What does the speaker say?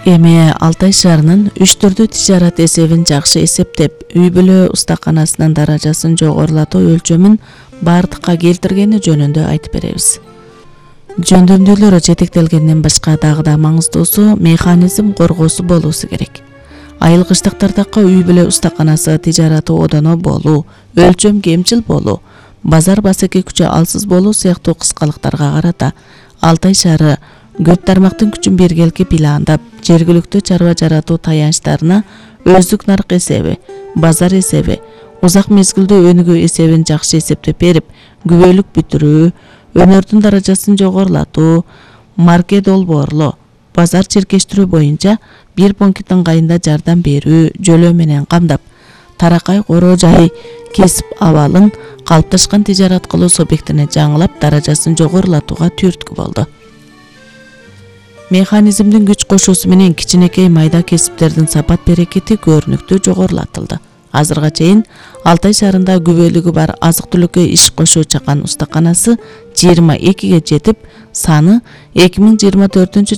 Эми Алтай шаарынын 3 тижарат эсебин жакшы эсептеп, үй-бүлө устаканасынын даражасын жогорулатуу өлчөмүн бардыкка келтиргени жөнүндө айтып беребиз. Жөндөмдүүлөр жетектелгенден башка дагы да маңыздуусу механизм коргоосу болуусу керек. Айылгычтыктардагы үй-бүлө устаканасы тижараты одоно болуу, өлчөм кемчил болуу, базар басеки күчү алсыз болуу сыяктуу кыскалыктарга карата Алтай шаары көп тармактын күчүн биргеликке пландап, жергиликтүү чарба жаратуу таянычтарына өздүк нарык эсеби, базар эсеби, узак мезгилдүү өнүгүү эсебин жакшы эсептеп берип, күбөлүк бүтүрүү, өнөрдүн даражасын жогорулатуу, маркет долбоорлоо, базар чиркештирүү боюнча бир пункт ыңгайында жардам берүү жөлөө менен камдап, таракай короо жай кесип абалын калыпташкан тижарат кылуу субъектине жаңылап даражасын жогорулатууга түрткү болду. Механизмдин күч кошуусу менен кичинекей майда кесиптердин сапат берекети көрүнүктүү жогорулатылды. Азырга чейин Алтай шаарында күбөлүгү бар азык-түлүккө иш кошуу чакан устаканасы 22ге жетип, саны 2024